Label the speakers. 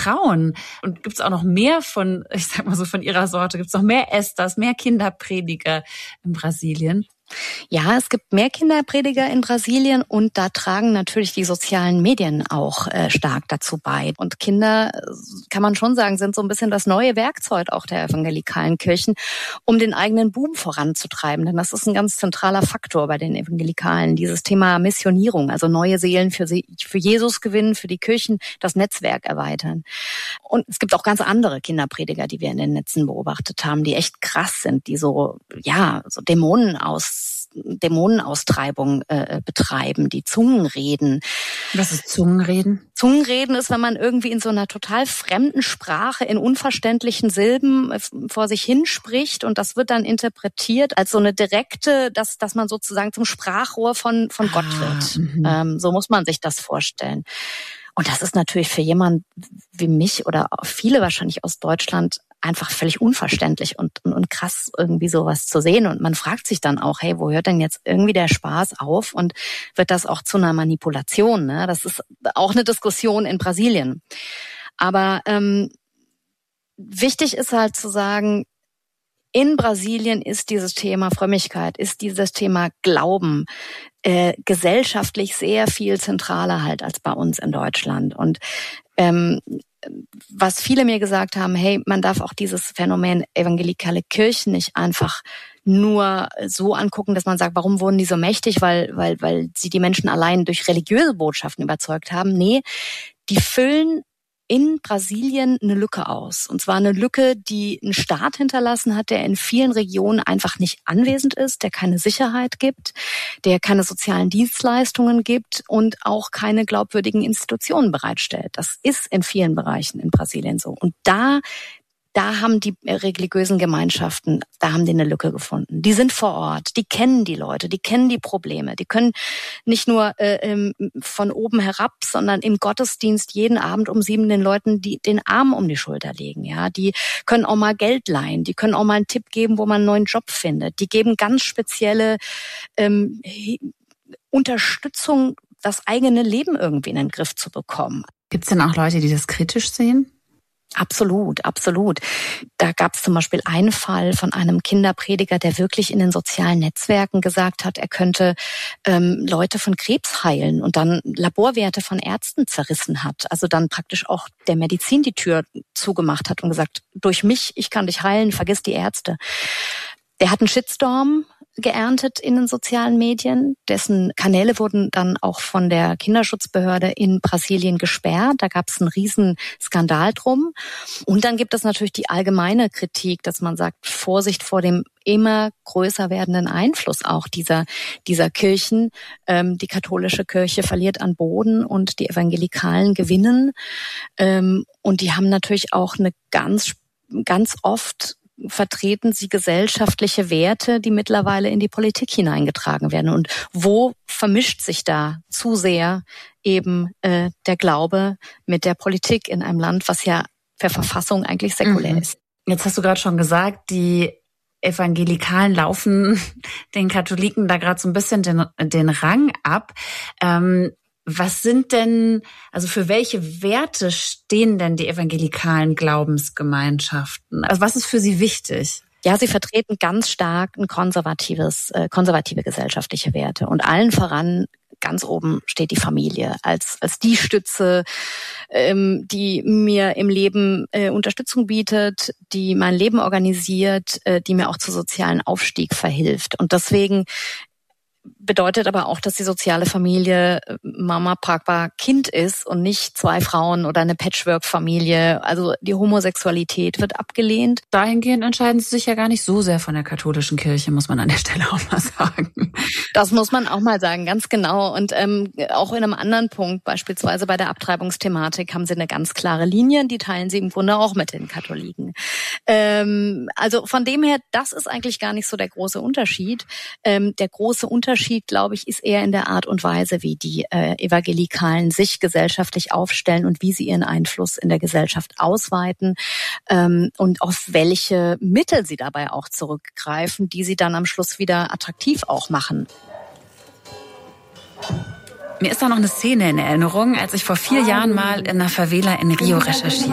Speaker 1: Frauen. Und gibt's auch noch mehr von, ich sag mal so, von ihrer Sorte? Gibt's noch mehr Esthers, mehr Kinderprediger in Brasilien?
Speaker 2: Ja, es gibt mehr Kinderprediger in Brasilien und da tragen natürlich die sozialen Medien auch stark dazu bei. Und Kinder, kann man schon sagen, sind so ein bisschen das neue Werkzeug auch der evangelikalen Kirchen, um den eigenen Boom voranzutreiben. Denn das ist ein ganz zentraler Faktor bei den Evangelikalen, dieses Thema Missionierung, also neue Seelen für Jesus gewinnen, für die Kirchen das Netzwerk erweitern. Und es gibt auch ganz andere Kinderprediger, die wir in den Netzen beobachtet haben, die echt krass sind, die so Dämonenaustreibung betreiben, die Zungenreden.
Speaker 1: Was ist Zungenreden?
Speaker 2: Zungenreden ist, wenn man irgendwie in so einer total fremden Sprache in unverständlichen Silben vor sich hinspricht und das wird dann interpretiert als so eine direkte, dass man sozusagen zum Sprachrohr von Gott wird. So muss man sich das vorstellen. Und das ist natürlich für jemanden wie mich oder viele wahrscheinlich aus Deutschland einfach völlig unverständlich und krass, irgendwie sowas zu sehen. Und man fragt sich dann auch, hey, wo hört denn jetzt irgendwie der Spaß auf? Und wird das auch zu einer Manipulation? Ne? Das ist auch eine Diskussion in Brasilien. Aber wichtig ist halt zu sagen, in Brasilien ist dieses Thema Frömmigkeit, ist dieses Thema Glauben gesellschaftlich sehr viel zentraler halt als bei uns in Deutschland. Und was viele mir gesagt haben, hey, man darf auch dieses Phänomen evangelikale Kirchen nicht einfach nur so angucken, dass man sagt, warum wurden die so mächtig, weil sie die Menschen allein durch religiöse Botschaften überzeugt haben. Nee, die füllen in Brasilien eine Lücke aus. Und zwar eine Lücke, die einen Staat hinterlassen hat, der in vielen Regionen einfach nicht anwesend ist, der keine Sicherheit gibt, der keine sozialen Dienstleistungen gibt und auch keine glaubwürdigen Institutionen bereitstellt. Das ist in vielen Bereichen in Brasilien so. Und da haben die religiösen Gemeinschaften, da haben die eine Lücke gefunden. Die sind vor Ort, die kennen die Leute, die kennen die Probleme. Die können nicht nur von oben herab, sondern im Gottesdienst jeden Abend um 7 den Leuten den Arm um die Schulter legen. Ja, die können auch mal Geld leihen, die können auch mal einen Tipp geben, wo man einen neuen Job findet. Die geben ganz spezielle Unterstützung, das eigene Leben irgendwie in den Griff zu bekommen.
Speaker 1: Gibt's denn auch Leute, die das kritisch sehen?
Speaker 2: Absolut, absolut. Da gab es zum Beispiel einen Fall von einem Kinderprediger, der wirklich in den sozialen Netzwerken gesagt hat, er könnte Leute von Krebs heilen und dann Laborwerte von Ärzten zerrissen hat. Also dann praktisch auch der Medizin die Tür zugemacht hat und gesagt, durch mich, ich kann dich heilen, vergiss die Ärzte. Der hat einen Shitstorm geerntet in den sozialen Medien. Dessen Kanäle wurden dann auch von der Kinderschutzbehörde in Brasilien gesperrt. Da gab es einen riesen Skandal drum. Und dann gibt es natürlich die allgemeine Kritik, dass man sagt, Vorsicht vor dem immer größer werdenden Einfluss auch dieser Kirchen. Die katholische Kirche verliert an Boden und die Evangelikalen gewinnen. Und die haben natürlich auch eine ganz oft vertreten sie gesellschaftliche Werte, die mittlerweile in die Politik hineingetragen werden. Und wo vermischt sich da zu sehr eben der Glaube mit der Politik in einem Land, was ja per Verfassung eigentlich säkulär ist?
Speaker 1: Jetzt hast du gerade schon gesagt, die Evangelikalen laufen den Katholiken da gerade so ein bisschen den Rang ab. Was sind denn, also für welche Werte stehen denn die evangelikalen Glaubensgemeinschaften? Also was ist für sie wichtig?
Speaker 2: Ja, sie vertreten ganz stark ein konservative gesellschaftliche Werte. Und allen voran, ganz oben steht die Familie als die Stütze, die mir im Leben Unterstützung bietet, die mein Leben organisiert, die mir auch zu sozialen Aufstieg verhilft. Und deswegen bedeutet aber auch, dass die soziale Familie Mama, Papa, Kind ist und nicht 2 Frauen oder eine Patchwork-Familie. Also die Homosexualität wird abgelehnt.
Speaker 1: Dahingehend entscheiden sie sich ja gar nicht so sehr von der katholischen Kirche, muss man an der Stelle auch mal sagen.
Speaker 2: Das muss man auch mal sagen, ganz genau. Und auch in einem anderen Punkt, beispielsweise bei der Abtreibungsthematik, haben sie eine ganz klare Linie. Die teilen sie im Grunde auch mit den Katholiken. Also von dem her, das ist eigentlich gar nicht so der große Unterschied. Der große Unterschied, glaube ich, ist eher in der Art und Weise, wie die Evangelikalen sich gesellschaftlich aufstellen und wie sie ihren Einfluss in der Gesellschaft ausweiten und auf welche Mittel sie dabei auch zurückgreifen, die sie dann am Schluss wieder attraktiv auch machen.
Speaker 1: Mir ist da noch eine Szene in Erinnerung, als ich vor 4 Jahren mal in einer Favela in Rio recherchiert